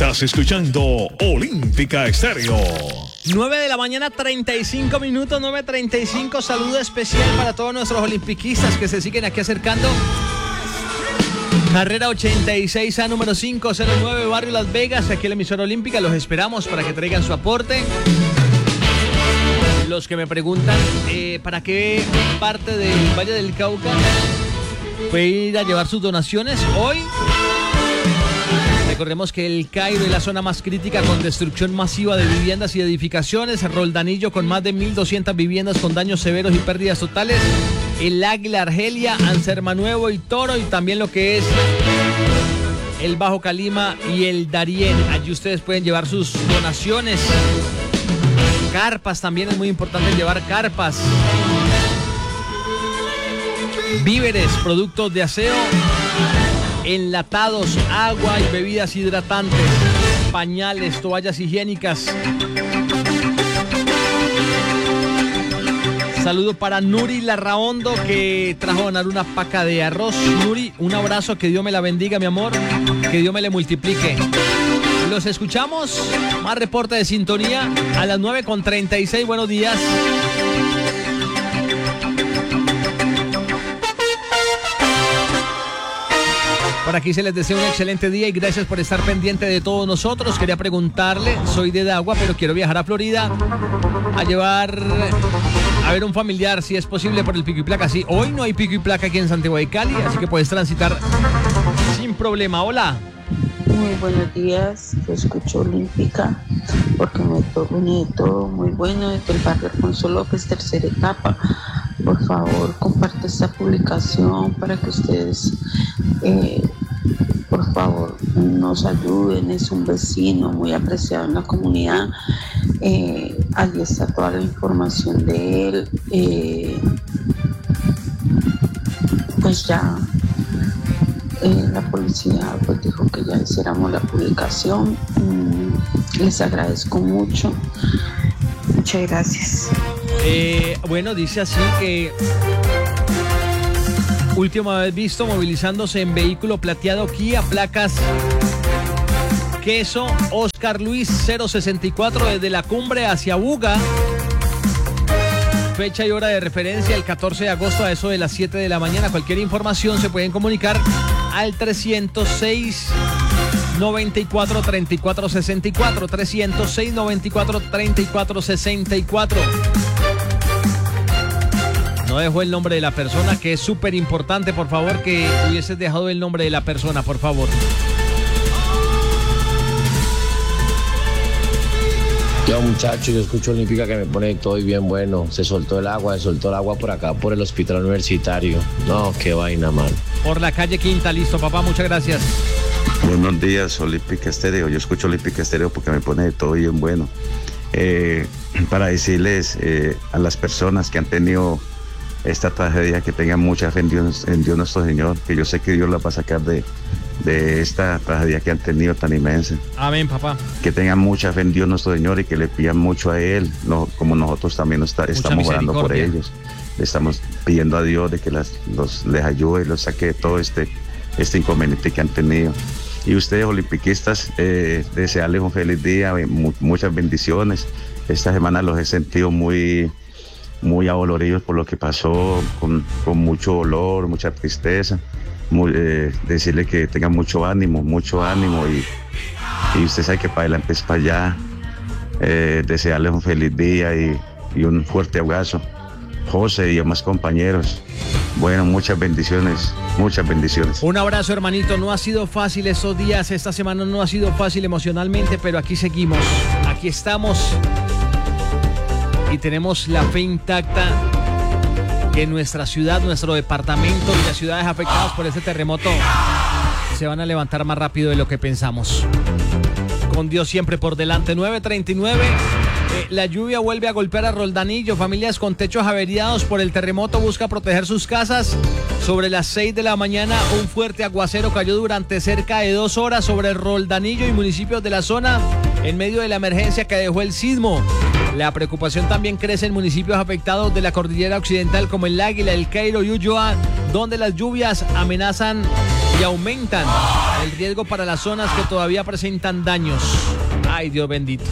Estás escuchando Olímpica Estéreo. 9 de la mañana, 35 minutos, 9:35. Saludo especial para todos nuestros olimpiquistas que se siguen aquí acercando. Carrera 86A, número 509, Barrio Las Vegas, aquí en la emisora olímpica. Los esperamos para que traigan su aporte. Los que me preguntan para qué parte del Valle del Cauca puede ir a llevar sus donaciones hoy. Recordemos que el Cairo es la zona más crítica con destrucción masiva de viviendas y edificaciones. Roldanillo con más de 1.200 viviendas con daños severos y pérdidas totales. El Águila, Argelia, Anserma Nuevo y Toro, y también lo que es el Bajo Calima y el Darién. Allí ustedes pueden llevar sus donaciones. Carpas, también es muy importante llevar carpas. Víveres, productos de aseo, enlatados, agua y bebidas hidratantes, pañales, toallas higiénicas. Saludo para Nuri Larraondo, que trajo a donar una paca de arroz. Nuri, un abrazo, que Dios me la bendiga, mi amor, que Dios me le multiplique. Los escuchamos, más reporte de sintonía a las 9:36. Buenos días. Por aquí se les desea un excelente día y gracias por estar pendiente de todos nosotros. Quería preguntarle, soy de Dagua, pero quiero viajar a Florida a llevar a ver un familiar, si es posible, por el pico y placa. Sí, hoy no hay pico y placa aquí en Santiago de Cali, así que puedes transitar sin problema. Hola. Muy buenos días, yo escucho Olímpica porque me tocó todo muy bueno desde el barrio Alfonso López, tercera etapa. Por favor, comparte esta publicación para que ustedes, por favor, nos ayuden. Es un vecino muy apreciado en la comunidad. Allí está toda la información de él. Pues ya la policía pues dijo que ya hiciéramos la publicación. Les agradezco mucho. Muchas gracias. Bueno, dice así que última vez visto movilizándose en vehículo plateado Kia, placas queso Oscar Luis 064 desde la Cumbre hacia Buga. Fecha y hora de referencia el 14 de agosto a eso de las 7 de la mañana. Cualquier información se pueden comunicar al 306 94 34 64, 306 94 34 64. No dejó el nombre de la persona, que es súper importante, por favor, que hubieses dejado el nombre de la persona, por favor. Yo, muchachos, yo escucho Olímpica que me pone todo y bien bueno. Se soltó el agua por acá, por el hospital universitario. No, qué vaina, man. Por la calle Quinta, listo, papá, muchas gracias. Buenos días, Olímpica Estéreo. Yo escucho Olímpica Estéreo porque me pone todo bien bueno. Para decirles a las personas que han tenido esta tragedia, que tengan mucha fe en Dios nuestro Señor, que yo sé que Dios la va a sacar de esta tragedia que han tenido tan inmensa. Amén, papá. Que tengan mucha fe en Dios nuestro Señor y que le pidan mucho a Él, como nosotros también estamos orando por ellos. Le estamos pidiendo a Dios de que les ayude y los saque de todo este inconveniente que han tenido. Y ustedes, olimpiquistas, desearles un feliz día, muchas bendiciones. Esta semana los he sentido muy adoloridos por lo que pasó, con mucho dolor, mucha tristeza. Decirles que tengan mucho ánimo y usted sabe que para adelante es para allá. Desearles un feliz día y un fuerte abrazo. José y demás compañeros, bueno, muchas bendiciones. Un abrazo, hermanito. No ha sido fácil estos días, esta semana no ha sido fácil emocionalmente, pero aquí seguimos, aquí estamos y tenemos la fe intacta que nuestra ciudad, nuestro departamento y las ciudades afectadas por este terremoto se van a levantar más rápido de lo que pensamos. Con Dios siempre por delante. 9:39. La lluvia vuelve a golpear a Roldanillo. Familias con techos averiados por el terremoto buscan proteger sus casas. Sobre las 6 de la mañana, un fuerte aguacero cayó durante cerca de 2 horas sobre Roldanillo y municipios de la zona en medio de la emergencia que dejó el sismo. La preocupación también crece en municipios afectados de la cordillera occidental como el Águila, el Cairo y Ulloa, donde las lluvias amenazan y aumentan el riesgo para las zonas que todavía presentan daños. Ay, Dios bendito.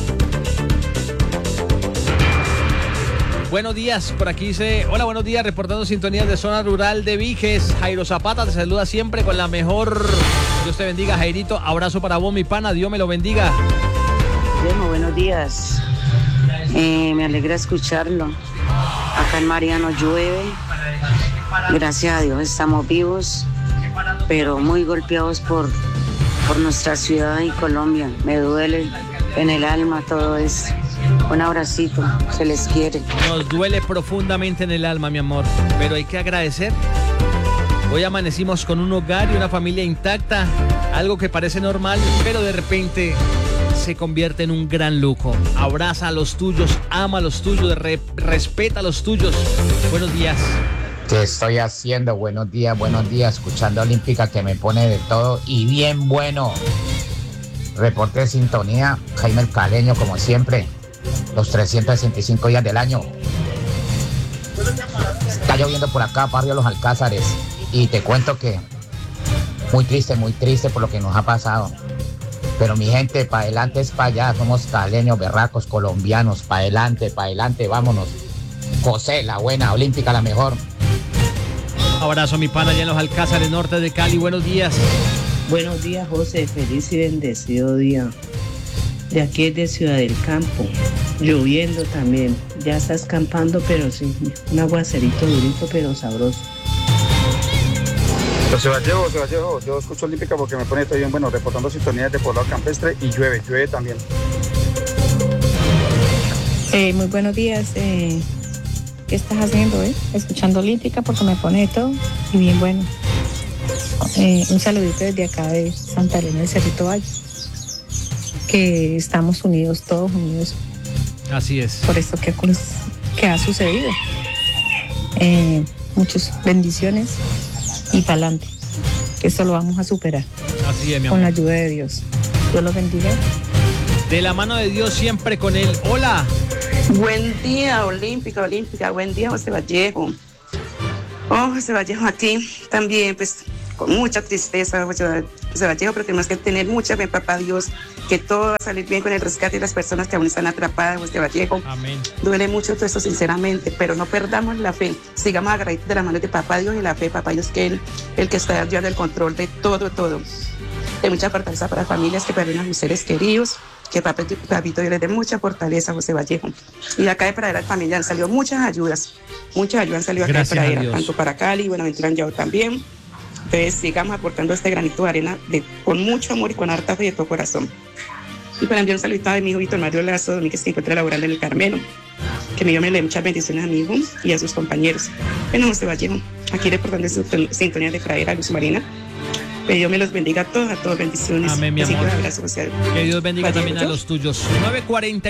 Buenos días, por aquí dice, hola, buenos días, reportando sintonías de zona rural de Viges. Jairo Zapata te saluda siempre con la mejor. Dios te bendiga, Jairito. Abrazo para vos, mi pana, Dios me lo bendiga. Buenos días. Me alegra escucharlo. Acá en Mariano llueve. Gracias a Dios estamos vivos, pero muy golpeados por nuestra ciudad y Colombia. Me duele en el alma todo eso. Un abracito, se les quiere. Nos duele profundamente en el alma, mi amor, pero hay que agradecer. Hoy amanecimos con un hogar y una familia intacta, algo que parece normal, pero de repente se convierte en un gran lujo. Abraza a los tuyos, ama a los tuyos, respeta a los tuyos. Buenos días. ¿Qué estoy haciendo? Buenos días, escuchando Olímpica que me pone de todo y bien bueno. Reporte de sintonía, Jaime el Caleño, como siempre, los 365 días del año. Está lloviendo por acá, barrio Los Alcázares, y te cuento que muy triste por lo que nos ha pasado. Pero mi gente, para adelante es para allá, somos caleños, berracos, colombianos, para adelante, vámonos. José, la buena, Olímpica, la mejor. Abrazo, mi pana, allá en Los Alcázares, norte de Cali, buenos días. Buenos días, José, feliz y bendecido día. De aquí es de Ciudad del Campo, lloviendo también, ya está escampando, pero sí, un aguacerito durito, pero sabroso. José Vallejo, yo escucho Olímpica porque me pone todo bien, bueno, reportando sintonías de Poblado Campestre y llueve también. Muy buenos días, ¿qué estás haciendo, Escuchando Olímpica porque me pone de todo y bien bueno. Un saludito desde acá de Santa Elena del Cerrito Valle, que estamos unidos, todos unidos. Así es. Por esto que ha sucedido. Muchas bendiciones y para adelante, que esto lo vamos a superar. Así es, mi amor. Con la ayuda de Dios. Dios los bendiga. De la mano de Dios siempre con él. Hola. Buen día, Olímpica. Buen día, José Vallejo. José Vallejo, aquí también, pues, con mucha tristeza, José Vallejo, pero tenemos que tener mucha fe, papá Dios, que todo va a salir bien con el rescate de las personas que aún están atrapadas, José Vallejo. Amén. Duele mucho todo esto, sinceramente, pero no perdamos la fe. Sigamos agradecidos de la mano de papá Dios y la fe, papá Dios, que el que está llevando el control de todo. De mucha fortaleza para familias que perdieron a sus seres queridos, que papito Dios les dé mucha fortaleza, José Vallejo. Y acá de Pradera también ya han salido muchas ayudas han salido acá de Pradera, tanto para Cali, Buenaventura, Anllao también. Entonces sigamos aportando este granito de arena con mucho amor y con harta fe de todo corazón. Y para enviar un saludito a mi hijo Víctor Mario Lazo Domínguez, que se encuentra laborando en el Carmelo, que me dio muchas bendiciones a mi hijo y a sus compañeros. Bueno, José Vallejo, aquí reportando sintonía de Pradera, Luz Marina. Que Dios me los bendiga a todos, bendiciones. Amén, mi amor. Abrazo, José. Que Dios bendiga Vallejo, también a los tuyos. 9:40.